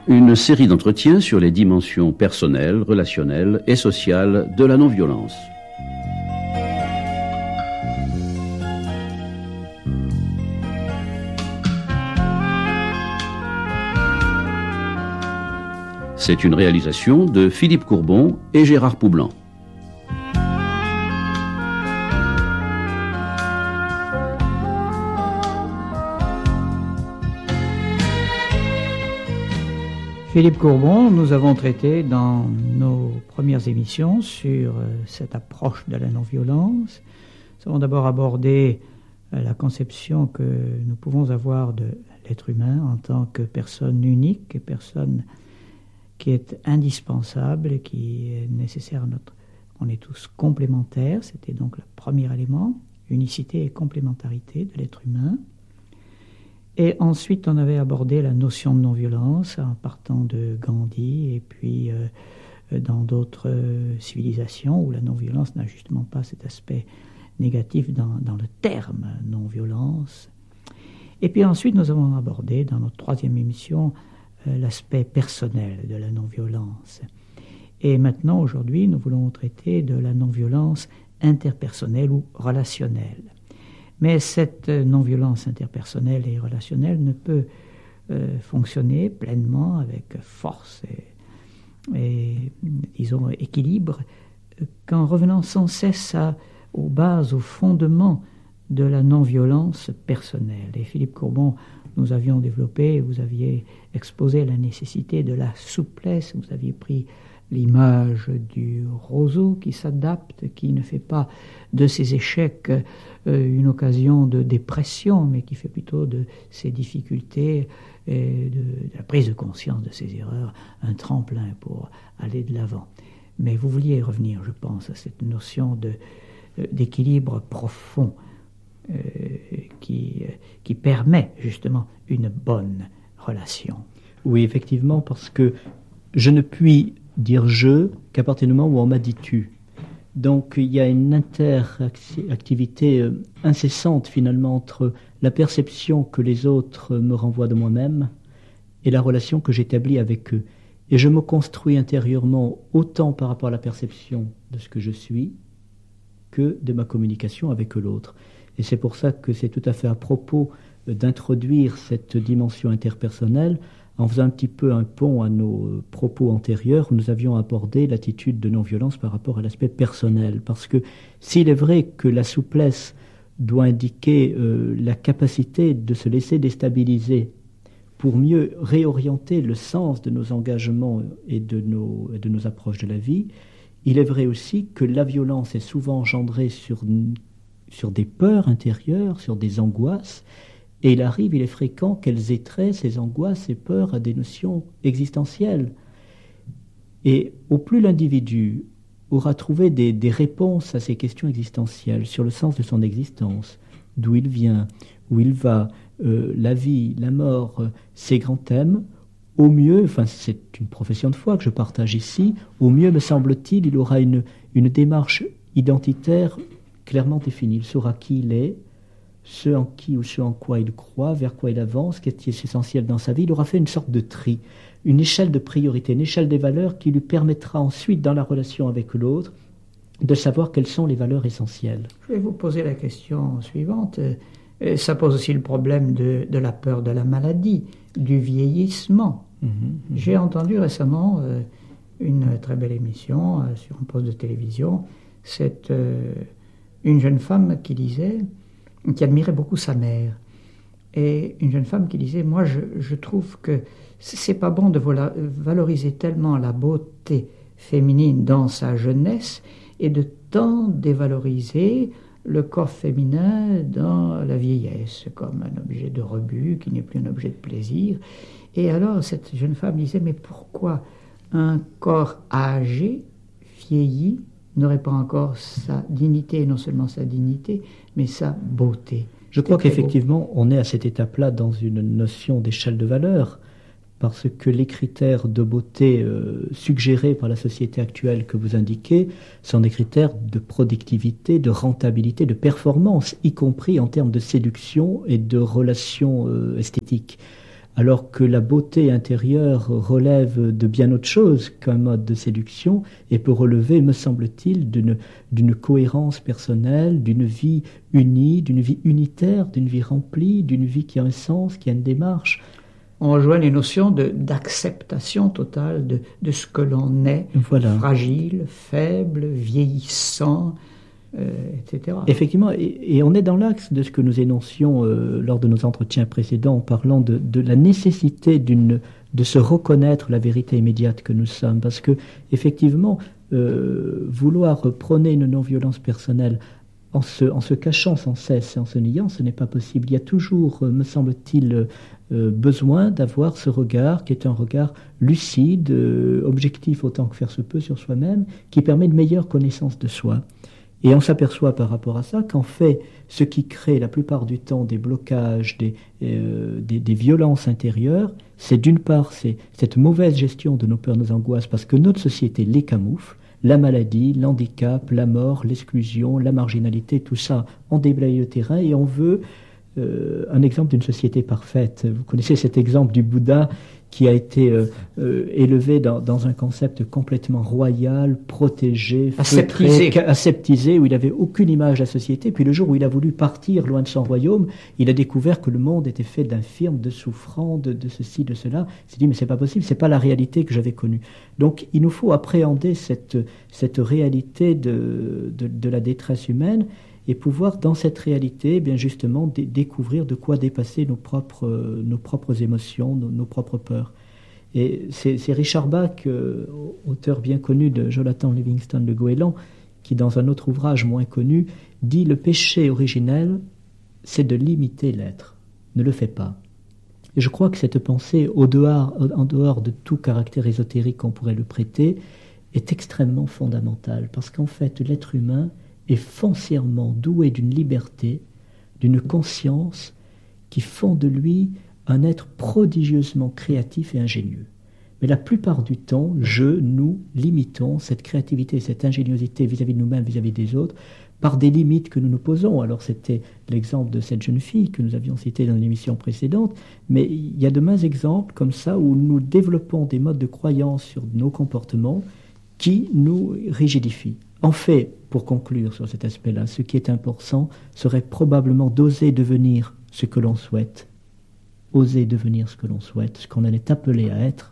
Une série d'entretiens sur les dimensions personnelles, relationnelles et sociales de la non-violence. C'est une réalisation de Philippe Courbon et Gérard Poublan. Philippe Courbon, nous avons traité dans nos premières émissions sur cette approche de la non-violence. Nous avons d'abord abordé la conception que nous pouvons avoir de l'être humain en tant que personne unique, personne qui est indispensable et qui est nécessaire à notre... On est tous complémentaires, c'était donc le premier élément, unicité et complémentarité de l'être humain. Et ensuite, on avait abordé la notion de non-violence en partant de Gandhi et puis dans d'autres civilisations où la non-violence n'a justement pas cet aspect négatif dans le terme non-violence. Et puis ensuite, nous avons abordé dans notre troisième émission l'aspect personnel de la non-violence. Et maintenant, aujourd'hui, nous voulons traiter de la non-violence interpersonnelle ou relationnelle. Mais cette non-violence interpersonnelle et relationnelle ne peut fonctionner pleinement avec force et disons, équilibre qu'en revenant sans cesse aux bases, aux fondements de la non-violence personnelle. Et Philippe Courbon, nous avions développé, vous aviez exposé la nécessité de la souplesse, vous aviez pris l'image du roseau qui s'adapte, qui ne fait pas de ses échecs une occasion de dépression, mais qui fait plutôt de ses difficultés et de la prise de conscience de ses erreurs un tremplin pour aller de l'avant. Mais vous vouliez revenir, je pense, à cette notion d'équilibre profond qui permet justement une bonne relation. Oui, effectivement, parce que je ne puis dire je qu'à partir du moment où on m'a dit tu. Donc il y a une interactivité incessante finalement entre la perception que les autres me renvoient de moi-même et la relation que j'établis avec eux. Et je me construis intérieurement autant par rapport à la perception de ce que je suis que de ma communication avec l'autre. Et c'est pour ça que c'est tout à fait à propos d'introduire cette dimension interpersonnelle en faisant un petit peu un pont à nos propos antérieurs où nous avions abordé l'attitude de non-violence par rapport à l'aspect personnel. Parce que s'il est vrai que la souplesse doit indiquer la capacité de se laisser déstabiliser pour mieux réorienter le sens de nos engagements et de nos approches de la vie, il est vrai aussi que la violence est souvent engendrée sur des peurs intérieures, sur des angoisses. Et il est fréquent qu'elles étraient ces angoisses, ces peurs à des notions existentielles. Et au plus l'individu aura trouvé des réponses à ces questions existentielles sur le sens de son existence, d'où il vient, où il va, la vie, la mort, ces grands thèmes, au mieux, enfin c'est une profession de foi que je partage ici, au mieux me semble-t-il, il aura une démarche identitaire clairement définie. Il saura qui il est, ce en qui ou ce en quoi il croit, vers quoi il avance, qu'est-ce qui est essentiel dans sa vie. Il aura fait une sorte de tri, une échelle de priorité, une échelle des valeurs qui lui permettra ensuite, dans la relation avec l'autre, de savoir quelles sont les valeurs essentielles. Je vais vous poser la question suivante. Ça pose aussi le problème de la peur de la maladie, du vieillissement. J'ai entendu récemment une très belle émission sur un poste de télévision. C'est une jeune femme qui admirait beaucoup sa mère. Et une jeune femme qui disait, moi je trouve que c'est pas bon de valoriser tellement la beauté féminine dans sa jeunesse et de tant dévaloriser le corps féminin dans la vieillesse, comme un objet de rebut qui n'est plus un objet de plaisir. Et alors cette jeune femme disait, mais pourquoi un corps âgé, vieilli, n'aurait pas encore sa dignité, et non seulement sa dignité, mais sa beauté. Je crois qu'effectivement, on est à cette étape-là dans une notion d'échelle de valeur, parce que les critères de beauté suggérés par la société actuelle que vous indiquez sont des critères de productivité, de rentabilité, de performance, y compris en termes de séduction et de relations esthétiques. alors que la beauté intérieure relève de bien autre chose qu'un mode de séduction et peut relever, me semble-t-il, d'une cohérence personnelle, d'une vie unie, d'une vie unitaire, d'une vie remplie, d'une vie qui a un sens, qui a une démarche. On rejoint les notions d'acceptation totale de ce que l'on est, voilà. Fragile, faible, vieillissant, etc. Effectivement, et on est dans l'axe de ce que nous énoncions lors de nos entretiens précédents en parlant de la nécessité de se reconnaître la vérité immédiate que nous sommes, parce que effectivement, vouloir prôner une non-violence personnelle en se cachant sans cesse et en se niant, ce n'est pas possible. Il y a toujours, me semble-t-il, besoin d'avoir ce regard qui est un regard lucide, objectif autant que faire se peut sur soi-même, qui permet une meilleure connaissance de soi. Et on s'aperçoit par rapport à ça qu'en fait, ce qui crée la plupart du temps des blocages, des violences intérieures, c'est d'une part cette mauvaise gestion de nos peurs, nos angoisses, parce que notre société les camoufle. La maladie, l'handicap, la mort, l'exclusion, la marginalité, tout ça, on déblaye le terrain et on veut un exemple d'une société parfaite. Vous connaissez cet exemple du Bouddha qui a été élevé dans un concept complètement royal, protégé, aseptisé, où il n'avait aucune image de la société. Puis le jour où il a voulu partir loin de son royaume, il a découvert que le monde était fait d'infirmes, de souffrants, de ceci, de cela. Il s'est dit, mais c'est pas possible, c'est pas la réalité que j'avais connue. Donc il nous faut appréhender cette réalité de la détresse humaine et pouvoir, dans cette réalité, eh bien justement, découvrir de quoi dépasser nos propres émotions, nos propres peurs. Et c'est Richard Bach, auteur bien connu de Jonathan Livingston Le Goéland, qui, dans un autre ouvrage moins connu, dit « Le péché originel, c'est de limiter l'être. Ne le fais pas. » Et je crois que cette pensée, en dehors de tout caractère ésotérique qu'on pourrait le prêter, est extrêmement fondamentale, parce qu'en fait, l'être humain est foncièrement doué d'une liberté, d'une conscience qui font de lui un être prodigieusement créatif et ingénieux. Mais la plupart du temps, nous limitons cette créativité, cette ingéniosité vis-à-vis de nous-mêmes, vis-à-vis des autres, par des limites que nous nous posons. Alors c'était l'exemple de cette jeune fille que nous avions citée dans une émission précédente, mais il y a de maints exemples comme ça où nous développons des modes de croyance sur nos comportements qui nous rigidifient. En fait, pour conclure sur cet aspect-là, ce qui est important serait probablement d'oser devenir ce que l'on souhaite, oser devenir ce que l'on souhaite, ce qu'on en est appelé à être,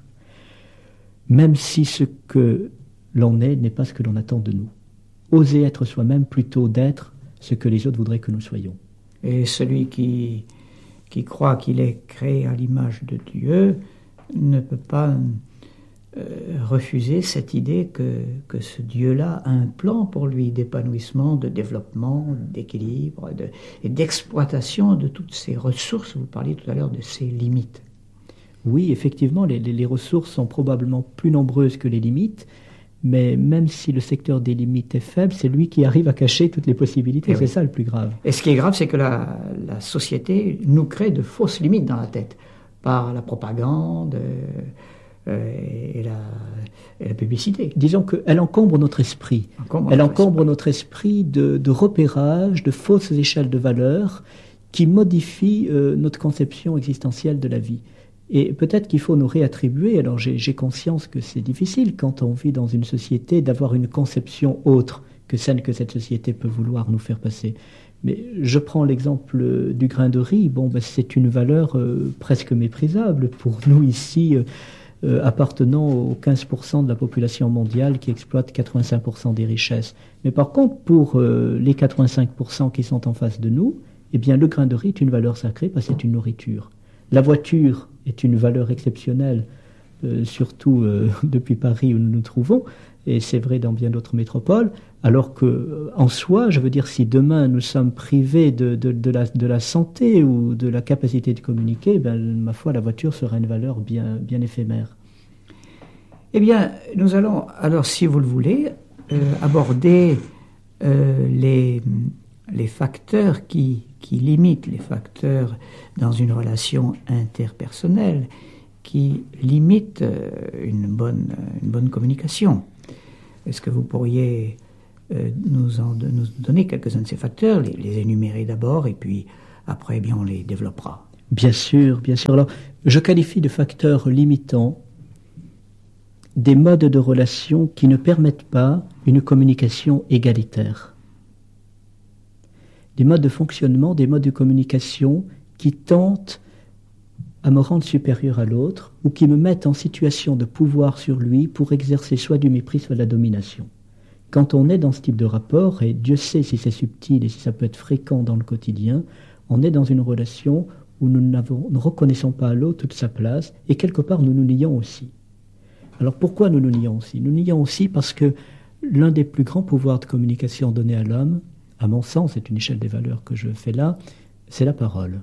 même si ce que l'on est n'est pas ce que l'on attend de nous. Oser être soi-même plutôt d'être ce que les autres voudraient que nous soyons. Et celui qui croit qu'il est créé à l'image de Dieu ne peut pas refuser cette idée que ce Dieu-là a un plan pour lui d'épanouissement, de développement, d'équilibre et d'exploitation de toutes ces ressources. Vous parliez tout à l'heure de ces limites. Oui, effectivement, les ressources sont probablement plus nombreuses que les limites, mais même si le secteur des limites est faible, c'est lui qui arrive à cacher toutes les possibilités. C'est ça le plus grave. Et ce qui est grave, c'est que la société nous crée de fausses limites dans la tête, par la propagande et la publicité. Disons qu'elle encombre notre esprit. Elle encombre notre esprit de repérages, de fausses échelles de valeurs qui modifient notre conception existentielle de la vie. Et peut-être qu'il faut nous réattribuer, alors j'ai conscience que c'est difficile quand on vit dans une société d'avoir une conception autre que celle que cette société peut vouloir nous faire passer. Mais je prends l'exemple du grain de riz. C'est une valeur presque méprisable pour nous ici, appartenant aux 15% de la population mondiale qui exploite 85% des richesses. Mais par contre, pour les 85% qui sont en face de nous, eh bien, le grain de riz est une valeur sacrée parce que c'est une nourriture. La voiture est une valeur exceptionnelle, surtout depuis Paris où nous nous trouvons, et c'est vrai dans bien d'autres métropoles, alors que, en soi, je veux dire, si demain nous sommes privés de la santé ou de la capacité de communiquer, ma foi, la voiture sera une valeur bien éphémère. Eh bien, nous allons, alors si vous le voulez, aborder les facteurs qui limitent, les facteurs dans une relation interpersonnelle, qui limitent une bonne communication. Est-ce que vous pourriez nous donner quelques-uns de ces facteurs, les énumérer d'abord, et puis après, on les développera? Bien sûr, bien sûr. Alors, je qualifie de facteurs limitants des modes de relation qui ne permettent pas une communication égalitaire. Des modes de fonctionnement, des modes de communication qui tentent à me rendre supérieur à l'autre ou qui me mettent en situation de pouvoir sur lui pour exercer soit du mépris, soit de la domination. Quand on est dans ce type de rapport, et Dieu sait si c'est subtil et si ça peut être fréquent dans le quotidien, on est dans une relation où nous ne reconnaissons pas à l'autre toute sa place et quelque part nous nous nions aussi. Alors pourquoi nous nous nions aussi ? Nous nions aussi parce que l'un des plus grands pouvoirs de communication donnés à l'homme, à mon sens, c'est une échelle des valeurs que je fais là, c'est la parole.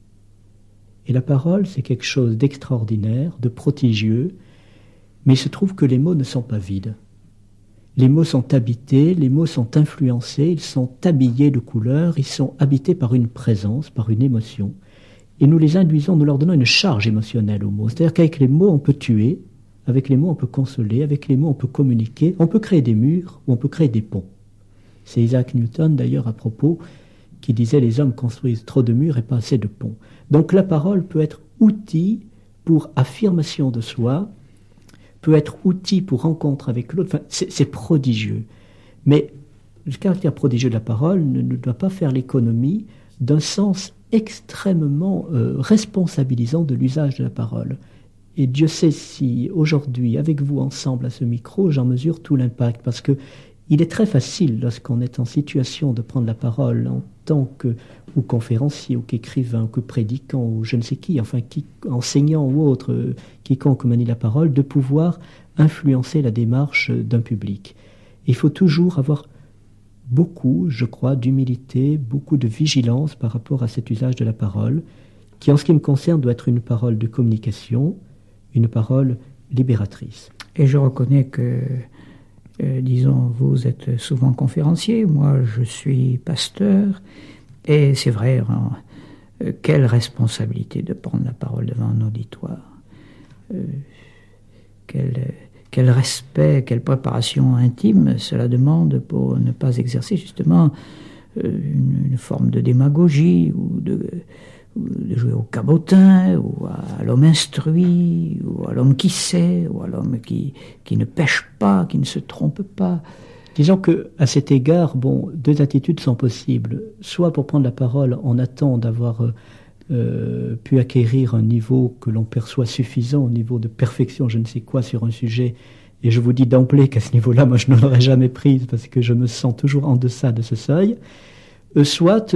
Et la parole, c'est quelque chose d'extraordinaire, de prodigieux, mais il se trouve que les mots ne sont pas vides. Les mots sont habités, les mots sont influencés, ils sont habillés de couleurs, ils sont habités par une présence, par une émotion. Et nous les induisons, nous leur donnons une charge émotionnelle aux mots. C'est-à-dire qu'avec les mots, on peut tuer, avec les mots, on peut consoler, avec les mots, on peut communiquer, on peut créer des murs ou on peut créer des ponts. C'est Isaac Newton, d'ailleurs, à propos, qui disait « les hommes construisent trop de murs et pas assez de ponts ». Donc la parole peut être outil pour affirmation de soi, peut être outil pour rencontre avec l'autre. Enfin, c'est prodigieux. Mais le caractère prodigieux de la parole ne doit pas faire l'économie d'un sens extrêmement responsabilisant de l'usage de la parole. Et Dieu sait si aujourd'hui, avec vous ensemble à ce micro, j'en mesure tout l'impact, parce que il est très facile, lorsqu'on est en situation de prendre la parole en tant que ou conférencier, ou qu'écrivain, ou que prédicant, ou je ne sais qui, enfin enseignant ou autre, quiconque manie la parole, de pouvoir influencer la démarche d'un public. Il faut toujours avoir beaucoup, je crois, d'humilité, beaucoup de vigilance par rapport à cet usage de la parole, qui en ce qui me concerne doit être une parole de communication, une parole libératrice. Et je reconnais que disons, vous êtes souvent conférencier, moi je suis pasteur, et c'est vrai, quelle responsabilité de prendre la parole devant un auditoire. Quel respect, quelle préparation intime cela demande pour ne pas exercer justement une forme de démagogie ou de jouer au cabotin, ou à l'homme instruit, ou à l'homme qui sait, ou à l'homme qui ne pêche pas, qui ne se trompe pas. Disons qu'à cet égard, deux attitudes sont possibles. Soit pour prendre la parole, on attend d'avoir pu acquérir un niveau que l'on perçoit suffisant, au niveau de perfection, je ne sais quoi, sur un sujet, et je vous dis d'emblée qu'à ce niveau-là, moi je ne l'aurais jamais prise, parce que je me sens toujours en deçà de ce seuil. Soit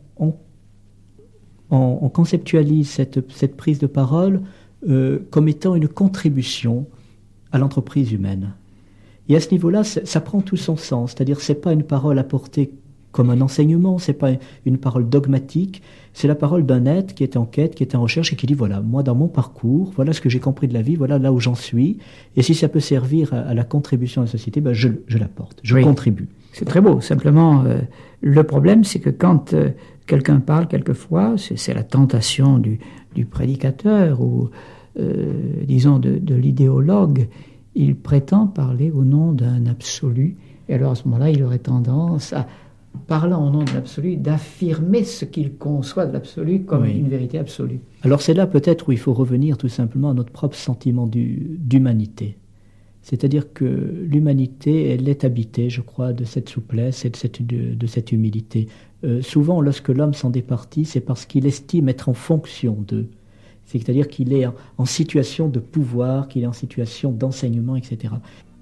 on conceptualise cette prise de parole comme étant une contribution à l'entreprise humaine. Et à ce niveau-là, ça prend tout son sens. C'est-à-dire, c'est pas une parole apportée comme un enseignement, c'est pas une parole dogmatique, c'est la parole d'un être qui est en quête, qui est en recherche et qui dit, voilà, moi dans mon parcours, voilà ce que j'ai compris de la vie, voilà là où j'en suis, et si ça peut servir à la contribution à la société, je l'apporte, je contribue. C'est très beau. Simplement, le problème, c'est que quand quelqu'un parle, quelquefois, c'est la tentation du prédicateur ou, disons, de l'idéologue. Il prétend parler au nom d'un absolu. Et alors, à ce moment-là, il aurait tendance à, parlant au nom de l'absolu, d'affirmer ce qu'il conçoit de l'absolu comme une vérité absolue. Alors, c'est là peut-être où il faut revenir tout simplement à notre propre sentiment d'humanité. C'est-à-dire que l'humanité, elle est habitée, je crois, de cette souplesse et de cette humilité. Souvent, lorsque l'homme s'en départit, c'est parce qu'il estime être en fonction d'eux. C'est-à-dire qu'il est en situation de pouvoir, qu'il est en situation d'enseignement, etc.